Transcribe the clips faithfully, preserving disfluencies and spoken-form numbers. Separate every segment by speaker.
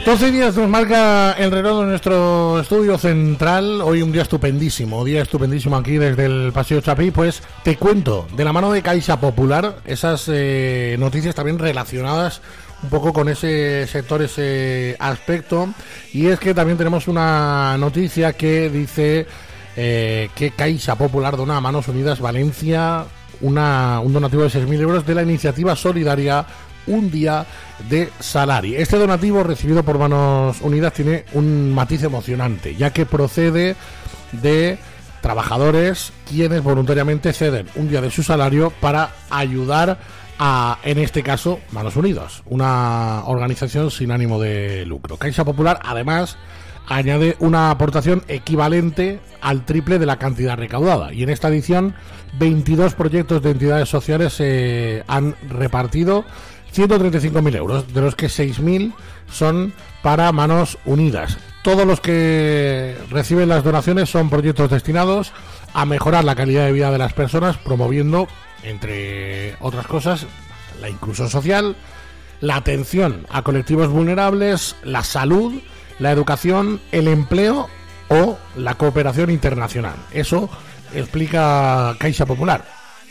Speaker 1: doce y diez nos marca el reloj de nuestro estudio central. Hoy un día estupendísimo, día estupendísimo aquí desde el Paseo Chapí. Pues te cuento, de la mano de Caixa Popular, esas eh, noticias también relacionadas un poco con ese sector, ese aspecto. Y es que también tenemos una noticia que dice eh, que Caixa Popular dona a Manos Unidas Valencia una, un donativo de seis mil euros de la iniciativa solidaria Un Día de Salari. Este donativo recibido por Manos Unidas tiene un matiz emocionante, ya que procede de trabajadores quienes voluntariamente ceden un día de su salario para ayudar a, en este caso, Manos Unidas, una organización sin ánimo de lucro. Caixa Popular, además, añade una aportación equivalente al triple de la cantidad recaudada. Y en esta edición, veintidós proyectos de entidades sociales se han repartido ciento treinta y cinco mil euros, de los que seis mil son para Manos Unidas. Todos los que reciben las donaciones son proyectos destinados a mejorar la calidad de vida de las personas, promoviendo, entre otras cosas, la inclusión social, la atención a colectivos vulnerables, la salud, la educación, el empleo o la cooperación internacional. Eso explica Caixa Popular.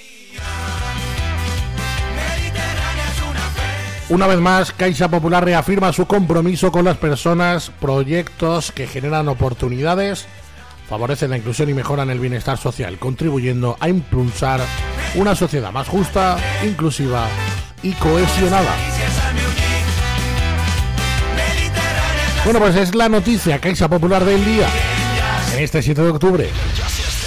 Speaker 1: Una vez más, Caixa Popular reafirma su compromiso con las personas, proyectos que generan oportunidades, favorecen la inclusión y mejoran el bienestar social, contribuyendo a impulsar una sociedad más justa, inclusiva y cohesionada. Bueno, pues es la noticia Caixa Popular del día, en este siete de octubre.